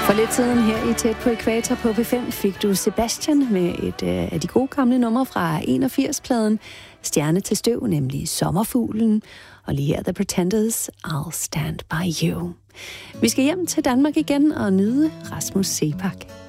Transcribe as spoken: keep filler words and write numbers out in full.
For lidt siden her i Tæt på Ækvator på P fem fik du Sebastian med et øh, af de gode gamle numre fra enogfirs-pladen Stjerne til støv, nemlig Sommerfuglen. Og lige her The Pretenders, I'll Stand By You. Vi skal hjem til Danmark igen og nyde Rasmus Seebach.